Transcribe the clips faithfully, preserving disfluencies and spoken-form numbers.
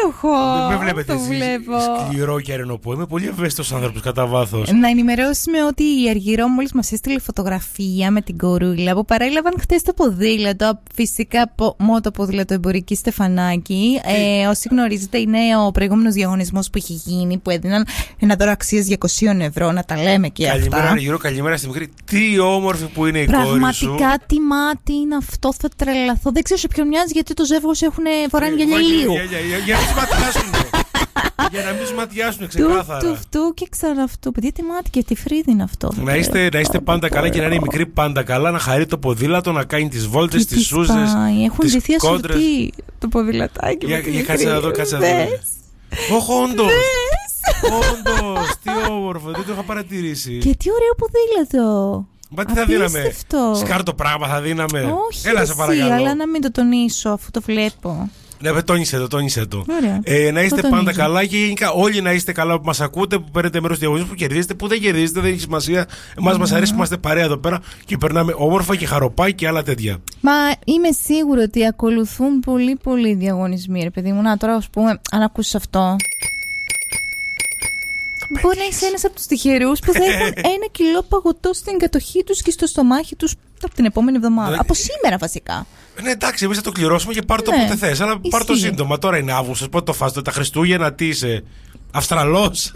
έχω. Με βλέπετε το εσείς βλέπω. σκληρό και αρενοπό. Είμαι πολύ ευαίσθητος άνθρωπος κατά βάθος. Να ενημερώσουμε ότι η Αργυρό μόλις μας έστειλε φωτογραφία με την κορούλα που παρέλαβαν χτες το ποδήλατο. Φυσικά από μότο ποδήλατο εμπορική Στεφανάκη. Ε, όσοι γνωρίζετε, είναι ο προηγούμενος διαγωνισμός που είχε γίνει, που έδιναν ένα δώρο αξίας διακόσια ευρώ. Να τα λέμε και καλημέρα, αυτά. Καλημέρα, Αργυρό, καλημέρα στη μικρή. Τι όμορφη που είναι η κόρη σου. Πραγματικά τι μάτι είναι αυτό, θα τρελαθώ. Δεν ξέρω σε ποιον μοιάζει, γιατί το ζεύγος έχουν φοράνε γυαλιά ηλίου. Για να μην σματιάσουν. Για να μην σματιάσουν ξεκάθαρα. Του αυτού και ξανά αυτού. Παιδιά, τι μάτι και τι φρύδι είναι αυτό. Να είστε, να είστε πάντα καλά και να είναι η μικρή πάντα καλά. Να χαρεί το ποδήλατο, να κάνει τις βόλτες, τις σούζες. Έχουν ζηθεί ασορτή το ποδηλατάκι. Για κάτσε να δω, κάτσε να δω. Όχι, όντως. Όντως, τι όμορφο, δεν το είχα παρατηρήσει. Και τι ωραίο ποδήλατο. Μα τι θα δίναμε, σκάρτο πράγμα θα δίναμε. Όχι, έλα σε παρακαλώ. αλλά να μην το τονίσω αφού το βλέπω. Ναι, τόνισε το, τόνισε το. Ε, να είστε πάντα καλά και γενικά όλοι να είστε καλά που μας ακούτε, που παίρνετε μέρος στους διαγωνισμούς, που κερδίζετε, που δεν κερδίζετε, δεν έχει σημασία. Εμάς mm. μας αρέσει που είμαστε παρέα εδώ πέρα και περνάμε όμορφα και χαροπά και άλλα τέτοια. Μα είμαι σίγουρη ότι ακολουθούν πολύ πολύ διαγωνισμοί, ρε παιδί μου. Να τώρα, ας πούμε, αν ακούσεις αυτό. Μπορεί να είσαι ένας από τους τυχερούς που θα έχουν ένα κιλό παγωτό στην κατοχή τους και στο στομάχι τους από την επόμενη εβδομάδα. Από σήμερα βασικά. Ναι, εντάξει, εμείς θα το κληρώσουμε και πάρ' το ναι, όποτε θες. Αλλά πάρ' το σύντομα. Τώρα είναι Αύγουστος. Πότε το φας, τα Χριστούγεννα, τι είσαι, Αυστραλός.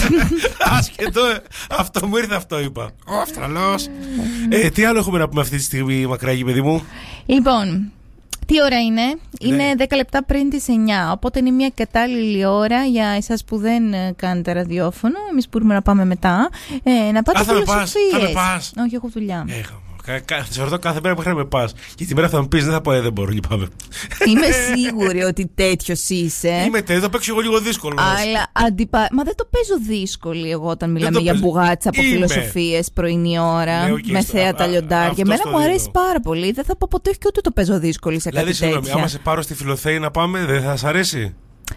Άσχετο, αυτό μου ήρθε, αυτό είπα. Ο Αυστραλός. ε, τι άλλο έχουμε να πούμε αυτή τη στιγμή, Μακράγη, παιδί μου? Λοιπόν. Τι ώρα είναι? Είναι ναι. δέκα λεπτά πριν τις εννιά. Οπότε είναι μια κατάλληλη ώρα για εσάς που δεν κάνετε ραδιόφωνο. Εμείς μπορούμε να πάμε μετά. Ε, να πάτε φιλοσοφίες. Θα με πας. Όχι, έχω δουλειά. Έχω. Θα σε ρωτώ κάθε μέρα μέχρι να με πας. Και τη μέρα θα μου πεις, δεν θα πω, ε, δεν μπορώ, λυπάμαι. Είμαι σίγουρη ότι τέτοιος είσαι. Είμαι τέτοιο, θα παίξω εγώ λίγο δύσκολο. Αλλά αντιπα... Μα δεν το παίζω δύσκολη εγώ όταν μιλάμε για μπουγάτσα από φιλοσοφίες πρωινή ώρα. Ναι, okay, με θέατα λιοντάρια. Εμένα μου αρέσει πάρα πολύ. Δεν θα πω ποτέ και ούτε το παίζω δύσκολη σε κάτι τέτοιο. Δηλαδή, συγγνώμη, άμα σε πάρω στη Φιλοθέη να πάμε, δεν θα σ' αρέσει?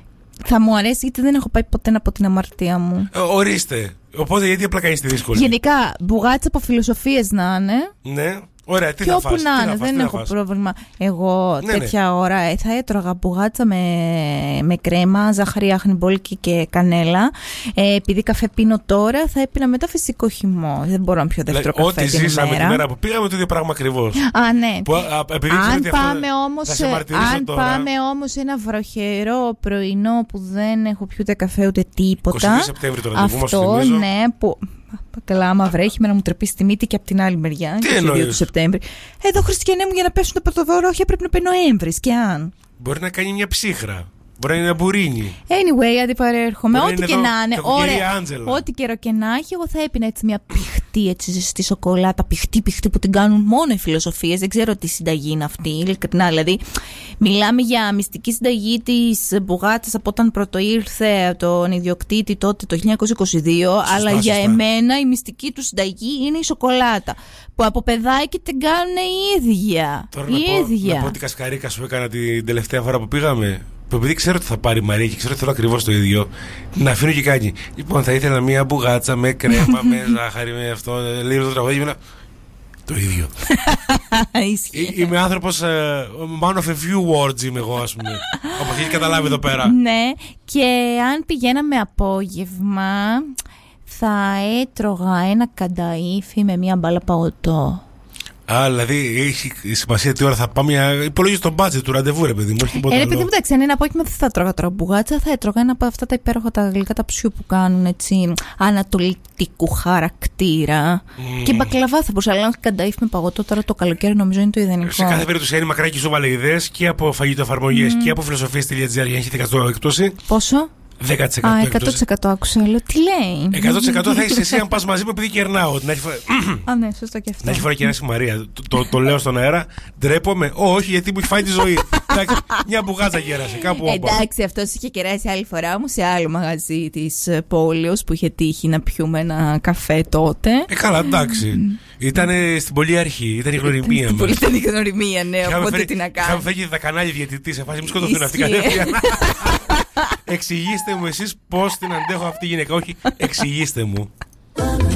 Θα μου αρέσει γιατί δεν έχω πάει ποτέ από την αμαρτία μου. Ε, ορίστε. Οπότε γιατί απλά κάνεις τη δύσκολη? Γενικά, μπουγάτσα από φιλοσοφίες να είναι. Ναι. Ωραία, τι και θα όπου φας, να τι είναι, θα δεν φας, έχω φας. πρόβλημα. Εγώ ναι, τέτοια ναι. ώρα ε, θα έτρωγα μπουγάτσα με, με κρέμα, ζάχαρη, άχνη, και κανέλα. Ε, επειδή καφέ πίνω τώρα, θα έπινα μετά φυσικό χυμό. Δεν μπορώ να πιω δεύτερο Λε, καφέ. Ό,τι ζήσαμε τη μέρα που πήγαμε, το ίδιο πράγμα ακριβώς. Α, ναι. Που, α, αν πάμε όμως, αν πάμε όμως ένα βροχερό πρωινό που δεν έχω πιει ούτε καφέ ούτε τίποτα. είκοσι δύο Σεπτέμβρη τώρα, αυτό, ναι, που. Καλά, άμα βρέχει, με να μου τρεπήσει τη μύτη και από την άλλη μεριά. Τι εννοείς? Του Σεπτέμβρη. Εδώ, Χριστιανέ μου, για να πέσουν τα πρωτοδώρα, όχι, πρέπει να πει Νοέμβρη και αν. Μπορεί να κάνει μια ψύχρα. Μπορεί να είναι μπουρίνι. Anyway, αντιπαρέρχομαι. Ό,τι και να είναι. Ωραία. Ό,τι καιρό και να έχει, εγώ θα έπινα έτσι μια πηχτή έτσι στη σοκολάτα. Πηχτή, πηχτή που την κάνουν μόνο οι φιλοσοφίες. Δεν ξέρω τι συνταγή είναι αυτή. Ειλικρινά, δηλαδή. Μιλάμε για μυστική συνταγή της μπουγάτσας από όταν πρώτο ήρθε τον ιδιοκτήτη τότε το χίλια εννιακόσια είκοσι δύο. Σωστά, αλλά σωστά. Για εμένα η μυστική του συνταγή είναι η σοκολάτα. Που από παιδάκι την κάνουν οι ίδια. Τώρα η να, ίδια. πω, να πω τι κασκαρίκα σου έκανα την τελευταία φορά που πήγαμε. Που επειδή ξέρω ότι θα πάρει η Μαρία και ξέρω ότι θέλω ακριβώς το ίδιο, να αφήνω και κάτι. Λοιπόν, θα ήθελα μια μπουγάτσα με κρέμα, με ζάχαρη, με αυτό, λίγο το τραγούδι. Το ίδιο. Είμαι άνθρωπος uh, man of a few words, είμαι εγώ, ας πούμε. Όπως έχει καταλάβει εδώ πέρα. Ναι, και αν πηγαίναμε απόγευμα, θα έτρωγα ένα κανταΐφι με μια μπάλα παγωτό. Α, δηλαδή έχει σημασία τι ώρα θα πάμε. Υπολογίζει το μπάτζετ του ραντεβού, ρε παιδί μου. Ε, ρε παιδί μου, εντάξει, αν είναι απόγευμα δεν θα τρώγα τώρα μπουγάτσα, θα έτρωγα ένα από αυτά τα υπέροχα τα γλυκά τα ψιού που κάνουν έτσι ανατολικού χαρακτήρα. Mm. Και μπακλαβά θα μπορούσα, αλλά κανταΐφι με παγωτό τώρα το καλοκαίρι νομίζω είναι το ιδανικό. Σε κάθε περίπτωση είναι Μακράκι σου βάλε ιδέες και από φαγητοεφαρμογές mm. και από φιλοσοφίες τελεία τζι άρ για να έχετε καθόλου έκπτωση. Πόσο? δέκα τοις εκατό. Α, εκατό τοις εκατό άκουσα, λέω τι λέει. εκατό τοις εκατό θα είσαι εσύ αν πας μαζί μου επειδή κερνάω. Α, ναι, σωστό και αυτό. Να έχει φορά και ένα η Μαρία. Το, το, το λέω στον αέρα, ντρέπομαι. Όχι, γιατί μου έχει φάει τη ζωή. Εντάξει, μια μπουγάτσα κέρασε κάπου όπου. Εντάξει, αυτό είχε κεράσει άλλη φορά όμως σε άλλο μαγαζί της πόλεως που είχε τύχει να πιούμε ένα καφέ τότε. Ε, καλά, εντάξει. Ήταν στην πολύ αρχή, ήταν η γνωριμία μας. Ήταν η γνωριμία, ναι, οπότε τι να κάνω. Είχαμε φέγει τα κανάλια διαιτητή σε φάση, μου σκοτωθούν αυτοί κατευθείαν. Εξηγήστε μου εσείς πώς την αντέχω αυτή η γυναίκα. Όχι, εξηγήστε μου.